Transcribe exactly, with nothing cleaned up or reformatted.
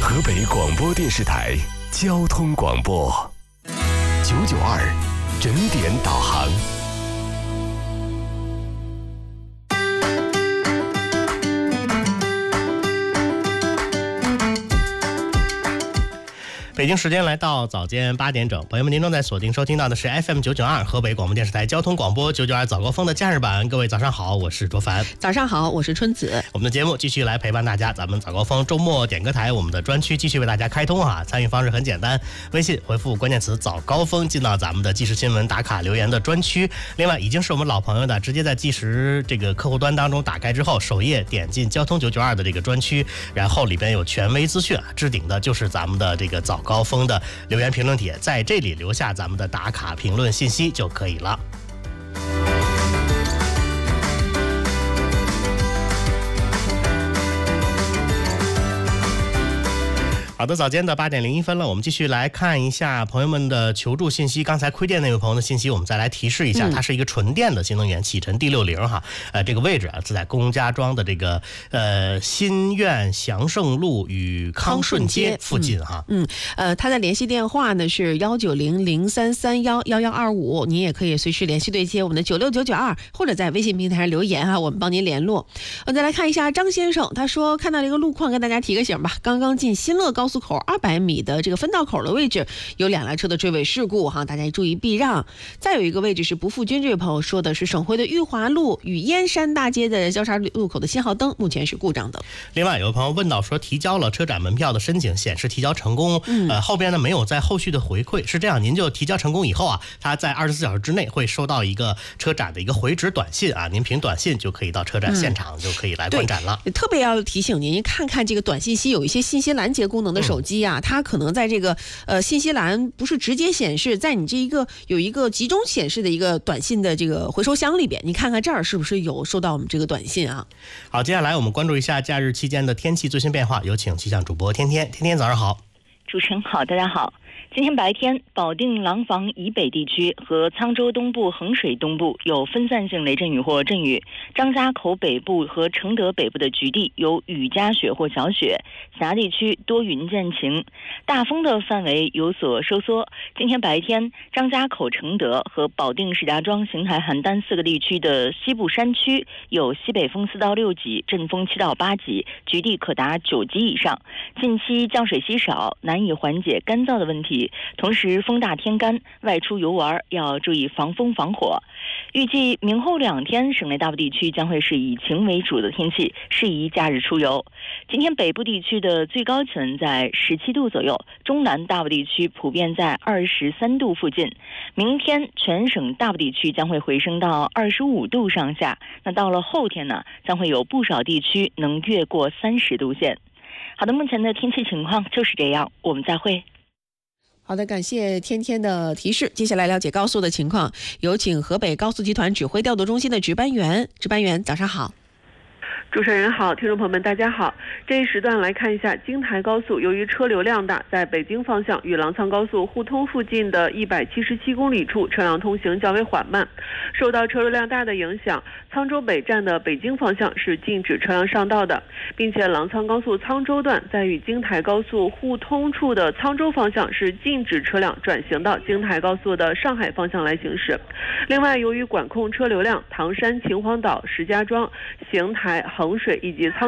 河北广播电视台交通广播九九二整点导航。 北京时间来到早间八点整，朋友们，您正在锁定收听到的是 F M 九九二河北广播电视台交通广播九九二早高峰的假日版。各位早上好，我是卓凡。 早上好，我是春子。 我们的节目继续来陪伴大家，咱们早高峰周末点歌台，我们的专区继续为大家开通啊！参与方式很简单，微信回复关键词早高峰进到咱们的即时新闻打卡留言的专区。另外，已经是我们老朋友的，直接在即时这个客户端当中打开之后，首页点进交通九九二的这个专区，然后里边有权威资讯，置顶的就是咱们的这个早高峰的留言评论帖，在这里留下咱们的打卡评论信息就可以了。好的，早间的八点零一分了，我们继续来看一下朋友们的求助信息。刚才亏电那位朋友的信息，我们再来提示一下，嗯、它是一个纯电的新能源启辰 D 六十 哈，呃，这个位置啊是在龚家庄的这个呃新苑祥盛路与康顺街附近哈。 嗯，嗯呃，他的联系电话呢是幺九零零三三幺幺幺二五，您也可以随时联系对接我们的九六九九二，或者在微信平台上留言哈，我们帮您联络。我再来看一下张先生，他说看到这个路况，跟大家提个醒吧，刚刚进新乐高速口二百米的这个分道口的位置有两辆车的追尾事故哈，大家注意避让。再有一个位置是不负君，这位朋友说的是省会的裕华路与燕山大街的交叉路口的信号灯目前是故障的。 另外有朋友问到说提交了车展门票的申请显示提交成功， 嗯、 呃后边呢没有在后续的回馈，是这样，您就提交成功以后啊，他在二十四小时之内会收到一个车展的一个回执短信啊，您凭短信就可以到车展现场、嗯、就可以来观展了。 特别要提醒您看看这个短信息，有一些信息拦截功能的手机啊、嗯，它可能在这个呃信息栏不是直接显示，在你这一个有一个集中显示的一个短信的这个回收箱里边，你看看这儿是不是有收到我们这个短信啊？ 好，接下来我们关注一下假日期间的天气最新变化，有请气象主播天天。天天早上好。 主持人好，大家好。今天白天，保定廊坊以北地区和沧州东部、衡水东部有分散性雷阵雨或阵雨，张家口北部和承德北部的局地有雨夹雪或小雪，其他地区多云见晴。大风的范围有所收缩。今天白天，张家口、承德和保定、石家庄、邢台、邯郸四个地区的西部山区有西北风四到六级，阵风七到八级，局地可达九级以上。近期降水稀少，难以缓解干燥的问题。同时风大天干，外出游玩要注意防风防火。预计明后两天省内大部地区将会是以晴为主的天气，适宜假日出游。今天北部地区的最高气温在十七度左右，中南大部地区普遍在二十三度附近。明天全省大部地区将会回升到二十五度上下，那到了后天呢，将会有不少地区能越过三十度线。好的，目前的天气情况就是这样，我们再会。 好的，感谢天天的提示。接下来了解高速的情况，有请河北高速集团指挥调度中心的值班员。值班员早上好。 主持人好，听众朋友们大家好。这一时段来看一下京台高速，由于车流量大，在北京方向与郎沧高速互通附近的一百七十七公里处车辆通行较为缓慢。受到车流量大的影响，沧州北站的北京方向是禁止车辆上道的，并且郎沧高速沧州段在与京台高速互通处的沧州方向是禁止车辆转行到京台高速的上海方向来行驶。另外，由于管控车流量，唐山、秦皇岛、石家庄、邢台、衡水以及沧